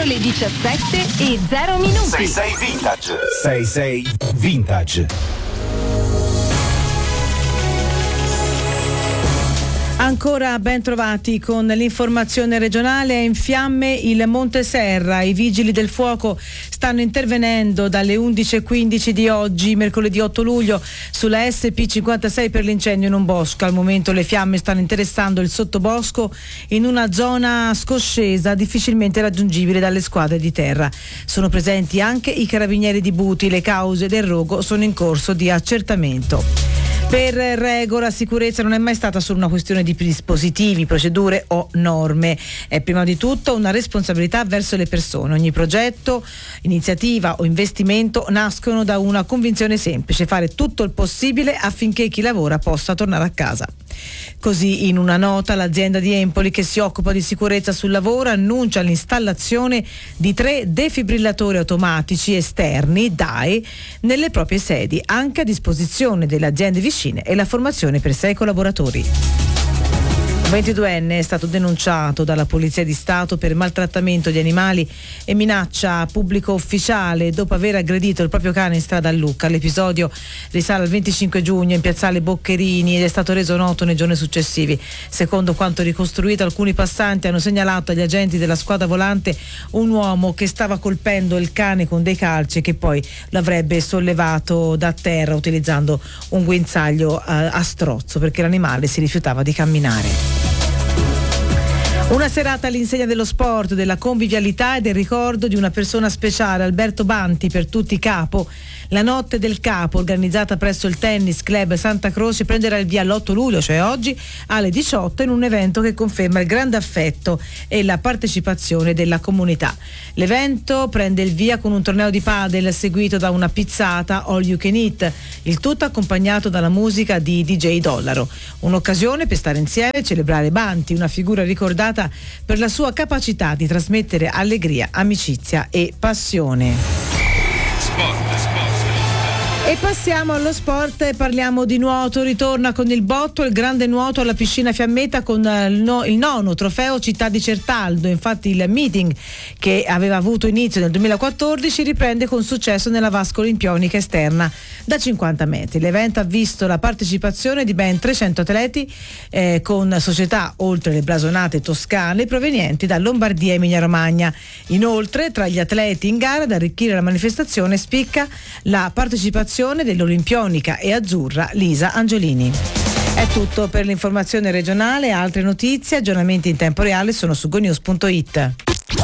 Sono le 17:0. 66 Vintage. 66 Vintage. Ancora ben trovati con l'informazione regionale. È in fiamme il Monte Serra. I vigili del fuoco stanno intervenendo dalle 11:15 di oggi, mercoledì 8 luglio, sulla SP56 per l'incendio in un bosco. Al momento le fiamme stanno interessando il sottobosco in una zona scoscesa difficilmente raggiungibile dalle squadre di terra. Sono presenti anche i carabinieri di Buti. Le cause del rogo sono in corso di accertamento. Per Rego la sicurezza non è mai stata solo una questione di dispositivi, procedure o norme, è prima di tutto una responsabilità verso le persone. Ogni progetto, iniziativa o investimento nascono da una convinzione semplice: fare tutto il possibile affinché chi lavora possa tornare a casa. Così, in una nota, l'azienda di Empoli, che si occupa di sicurezza sul lavoro, annuncia l'installazione di 3 defibrillatori automatici esterni DAE nelle proprie sedi, anche a disposizione delle aziende vicine, e la formazione per 6 collaboratori. Un 22enne è stato denunciato dalla Polizia di Stato per maltrattamento di animali e minaccia a pubblico ufficiale dopo aver aggredito il proprio cane in strada a Lucca. L'episodio risale al 25 giugno in piazzale Boccherini ed è stato reso noto nei giorni successivi. Secondo quanto ricostruito, alcuni passanti hanno segnalato agli agenti della squadra volante un uomo che stava colpendo il cane con dei calci e che poi l'avrebbe sollevato da terra utilizzando un guinzaglio a strozzo, perché l'animale si rifiutava di camminare. Una serata all'insegna dello sport, della convivialità e del ricordo di una persona speciale, Alberto Banti, per tutti capo. La notte del capo, organizzata presso il Tennis Club Santa Croce, prenderà il via l'8 luglio, cioè oggi, alle 18, in un evento che conferma il grande affetto e la partecipazione della comunità. L'evento prende il via con un torneo di padel seguito da una pizzata all you can eat, il tutto accompagnato dalla musica di DJ Dollaro. Un'occasione per stare insieme e celebrare Banti, una figura ricordata per la sua capacità di trasmettere allegria, amicizia e passione. E passiamo allo sport e parliamo di nuoto. Ritorna con il botto il grande nuoto alla piscina Fiammetta con il 9° trofeo Città di Certaldo. Infatti il meeting, che aveva avuto inizio nel 2014, riprende con successo nella vasca olimpionica esterna da 50 metri. L'evento ha visto la partecipazione di ben 300 atleti con società, oltre le blasonate toscane, provenienti da Lombardia e Emilia Romagna. Inoltre, tra gli atleti in gara, ad arricchire la manifestazione, spicca la partecipazione dell'olimpionica e azzurra Lisa Angiolini. È tutto per l'informazione regionale. Altre notizie, aggiornamenti in tempo reale sono su gonews.it.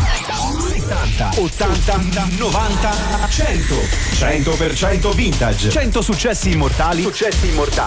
80, 90, 100% vintage. 100 successi immortali